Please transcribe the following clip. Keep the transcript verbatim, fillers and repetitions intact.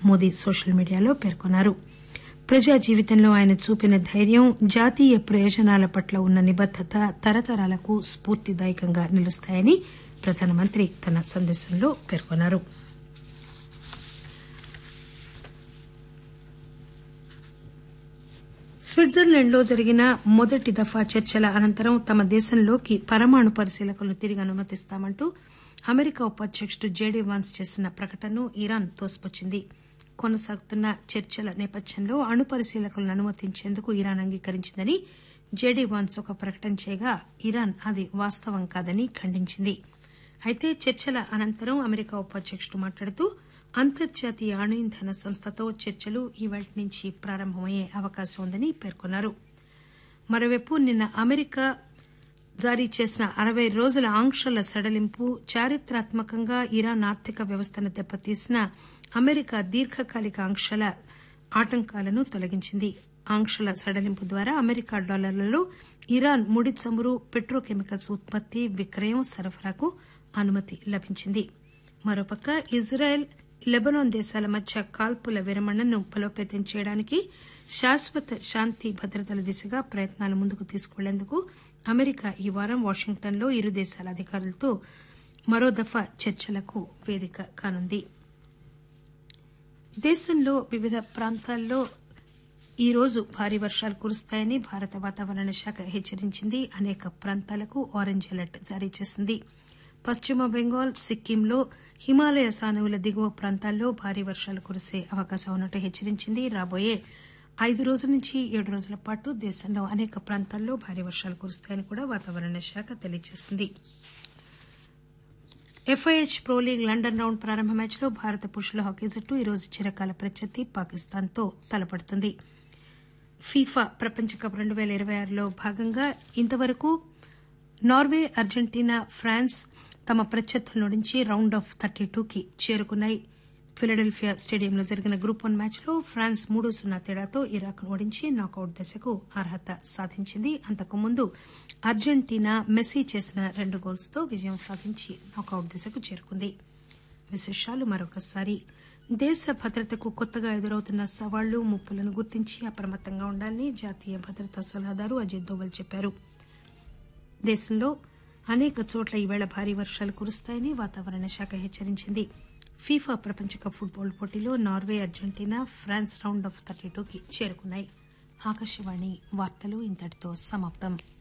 Modi social మీడియాలో పేర్కొన్నారు. ప్రజా జీవితంలో ఆయన చూపిన ధైర్యం, జాతీయ ప్రయోజనాల పట్ల ఉన్న నిబద్దత తరతరాలకు స్పూర్తిదాయకంగా నిలుస్తాయని ప్రధానమంత్రి తన సందేశంలో పేర్కొన్నారు. స్విట్జర్లాండ్లో జరిగిన మొదటి దఫా చర్చల అనంతరం తమ దేశంలోకి పరమాణు పరిశీలకులను తిరిగి అనుమతిస్తామంటూ అమెరికా ఉపాధ్యకుడు జేడీ వాన్స్ చేసిన ప్రకటనను ఇరాన్ తోసిపుచ్చింది. కొనసాగుతున్న చర్చల నేపథ్యంలో అణు పరిశీలకులను అనుమతించేందుకు ఇరాన్ అంగీకరించిందని జేడీ వాన్స్ ఒక ప్రకటన చేయగా ఇరాన్ అది వాస్తవం కాదని ఖండించింది. అయితే చర్చల అనంతరం అమెరికా ఉపాధ్యకుడు మాట్లాడుతూ అంతర్జాతీయ అణు ఇంధన సంస్థతో చర్చలు ఈవేళ నుంచి ప్రారంభమయ్యే అవకాశం ఉందని పేర్కొన్నారు. మరోవైపు నిన్న అమెరికా జారీ చేసిన అరవై రోజుల ఆంక్షల సడలింపు చారిత్రాత్మకంగా ఇరాన్ ఆర్థిక వ్యవస్థను దెబ్బతీసిన అమెరికా దీర్ఘకాలిక ఆంక్షల ఆటంకాలను తొలగించింది. ఆంక్షల సడలింపు ద్వారా అమెరికా డాలర్లలో ఇరాన్ ముడి చమురు, పెట్రోకెమికల్స్ ఉత్పత్తి, విక్రయం, సరఫరాకు అనుమతి లభించింది. మరోపక్క ఇజ్రాయెల్, లెబనాన్ దేశాల మధ్య కాల్పుల విరమణను బలోపేతం చేయడానికి శాశ్వత శాంతి భద్రతల దిశగా ప్రయత్నాలు ముందుకు తీసుకువెళ్లేందుకు అమెరికా ఈ వారం వాషింగ్టన్లో ఇరు దేశాల అధికారులతో మరో దఫా చర్చలకు వేదిక కానుంది. దేశంలో వివిధ ప్రాంతాల్లో ఈ రోజు భారీ వర్షాలు కురుస్తాయని భారత వాతావరణ శాఖ హెచ్చరించింది. అనేక ప్రాంతాలకు ఆరెంజ్ అలర్ట్ జారీ చేసింది. పశ్చిమ బెంగాల్, సిక్కింలో హిమాలయ సానువుల దిగువ ప్రాంతాల్లో భారీ వర్షాలు కురిసే అవకాశం ఉన్నట్టు హెచ్చరించింది. రాబోయే ఐదు రోజుల నుంచి ఏడు రోజుల పాటు దేశంలో అనేక ప్రాంతాల్లో భారీ వర్షాలు కురుస్తాయని కూడా వాతావరణ శాఖ తెలియజేసింది. FIH pro league London round ప్రారంభ మ్యాచ్లో భారత పురుషుల హాకీ జట్టు ఈరోజు చిరకాల ప్రత్యర్థి పాకిస్తాన్తో తలపడుతుంది. ఫీఫా ప్రపంచ కప్ రెండు పేల ఇరవై ఆరులో భాగంగా ఇంతవరకు నార్వే, అర్జెంటీనా, ఫ్రాన్స్ తమ ప్రత్యర్థుల నుంచి రౌండ్ ఆఫ్ థర్టీ టూకి చేరుకున్నాయి. ఫిలడెల్ఫియా స్టేడియంలో జరిగిన గ్రూప్ వన్ మ్యాచ్లో ఫ్రాన్స్ మూడు సున్నా తేడాతో ఇరాక్ను ఓడించి నాకౌట్ దశకు అర్హత సాధించింది. అంతకుముందు అర్జెంటీనా మెస్సీ చేసిన రెండు గోల్స్తో విజయం సాధించి నాకౌట్ దశకు చేరుకుంది. విశేషాలు మరొకసారి. దేశ భద్రతకు కొత్తగా ఎదురవుతున్న సవాళ్లు, ముప్పులను గుర్తించి అప్రమత్తంగా ఉండాలని జాతీయ భద్రతా సలహాదారు అజిత్ దోవల్ చెప్పారు. దేశంలో అనేక చోట్ల ఈవేళ భారీ వర్షాలు కురుస్తాయని వాతావరణ శాఖ హెచ్చరించింది. ఫీఫా ప్రపంచ కప్ ఫుట్బాల్ పోటీలో Norway, Argentina, France round of thirty టూకి చేరుకున్నాయి. ఆకాశవాణి వార్తలు ఇంతటితో సమాప్తం.